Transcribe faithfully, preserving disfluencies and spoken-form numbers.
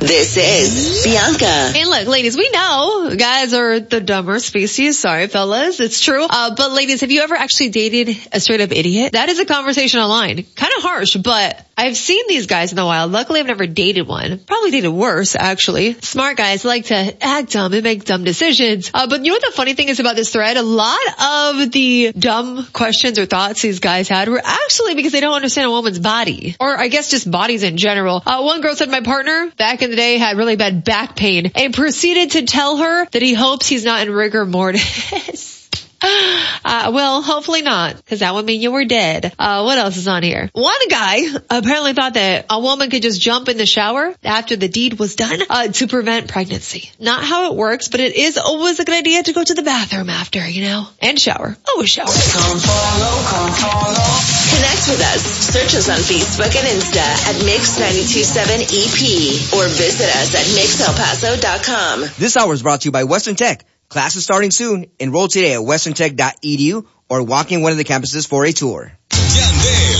This is Bianca. And look, ladies, we know guys are the dumber species. Sorry, fellas. It's true. Uh, but ladies, have you ever actually dated a straight up idiot? That is a conversation online. Kind of harsh, but I've seen these guys in the wild. Luckily, I've never dated one. Probably dated worse, actually. Smart guys like to act dumb and make dumb decisions. Uh, but you know what the funny thing is about this thread? A lot of the dumb questions or thoughts these guys had were actually because they don't understand a woman's body. Or I guess just bodies in general. Uh, one girl said my partner back in the day had really bad back pain and proceeded to tell her that he hopes he's not in rigor mortis. Uh, well, hopefully not, because that would mean you were dead. Uh, what else is on here? One guy apparently thought that a woman could just jump in the shower after the deed was done, uh, to prevent pregnancy. Not how it works, but it is always a good idea to go to the bathroom after, you know, and shower. Always shower. Come follow, come follow. Connect with us. Search us on Facebook and Insta at Mix nine two seven E P or visit us at mix el paso dot com. This hour is brought to you by Western Tech. Class is starting soon. Enroll today at western tech dot e d u or walk in one of the campuses for a tour.